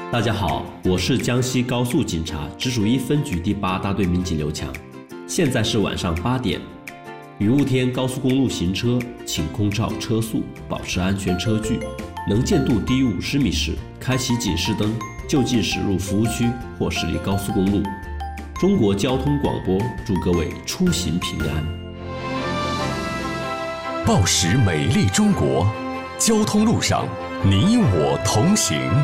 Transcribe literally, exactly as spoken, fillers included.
大家好，我是江西高速警察直属一分局第八大队民警刘强。现在是晚上八点，雨雾天高速公路行车，请空照车速，保持安全车距。能见度低于五十米时，开启警示灯，就近驶入服务区或驶离高速公路。中国交通广播祝各位出行平安。 报时美丽中国，交通路上你我同行。